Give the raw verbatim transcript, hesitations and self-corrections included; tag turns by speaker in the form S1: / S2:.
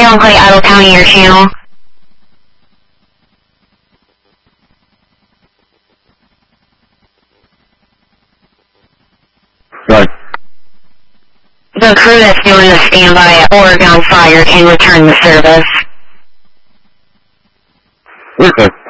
S1: don't play Idle County your channel.
S2: Right.
S1: The crew that's doing the standby at Oregon Fire can return the service.
S2: Okay.